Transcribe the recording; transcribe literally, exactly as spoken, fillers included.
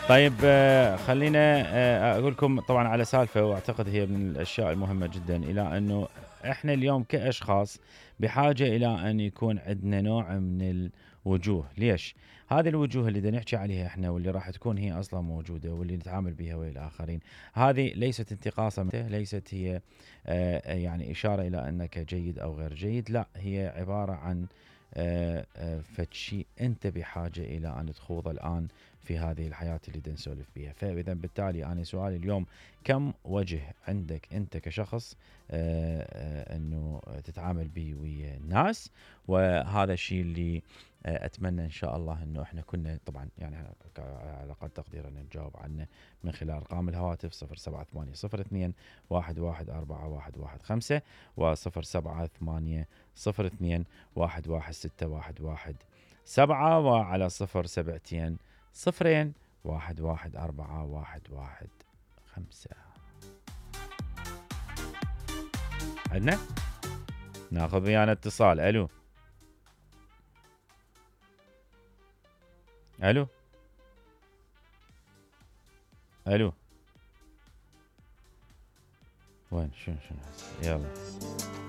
طيب آه، خلّينا آآ أقول لكم طبعًا على سالفة وأعتقد هي من الأشياء المهمة جدًا، إلى إنه إحنا اليوم كأشخاص بحاجة إلى أن يكون عندنا نوع من الوجوه، ليش؟ هذه الوجوه اللي بدنا نحكي عليها إحنا واللي راح تكون هي أصلًا موجودة واللي نتعامل بها ويا الآخرين، هذه ليست انتقاصًا منك، ليست هي آآ يعني إشارة إلى أنك جيد أو غير جيد، لأ هي عبارة عن آآ آآ فد شيء أنت بحاجة إلى أن تخوضه الآن في هذه الحياة اللي بدنا نسولف بيها. فإذا بالتالي أنا سؤالي اليوم، كم وجه عندك أنت كشخص آه، آه، أنه تتعامل به ويا الناس؟ وهذا الشيء اللي آه، أتمنى إن شاء الله أنه إحنا كنا طبعا يعني ك- على قد تقديرنا نجاوب عنه من خلال أرقام الهواتف صفر سبعة ثمانية صفر اثنين واحد واحد أربعة واحد واحد خمسة وصفر سبعة ثمانية صفر اثنين واحد واحد ستة واحد واحد سبعة، وعلى صفر سبعتين صفرين واحد واحد أربعة واحد واحد خمسة. عندنا ناخذ ويانا اتصال. ألو ألو ألو، وين شنو شنو هسه؟ يلا